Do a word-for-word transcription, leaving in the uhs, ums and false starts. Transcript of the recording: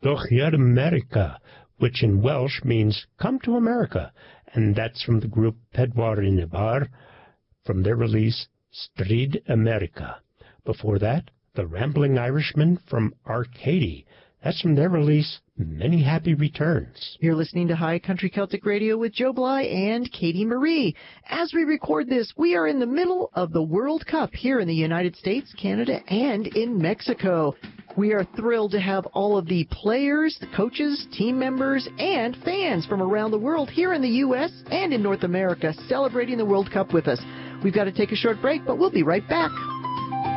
Dochiad America, which in Welsh means come to America, and that's from the group Pedwar yn y Bar, from their release Stryd America. Before that, The Rambling Irishman from Arcady. That's from their release, Many Happy Returns. You're listening to High Country Celtic Radio with Joe Bly and Katie Marie. As we record this, we are in the middle of the World Cup here in the United States, Canada, and in Mexico. We are thrilled to have all of the players, the coaches, team members, and fans from around the world here in the U S and in North America celebrating the World Cup with us. We've got to take a short break, but we'll be right back.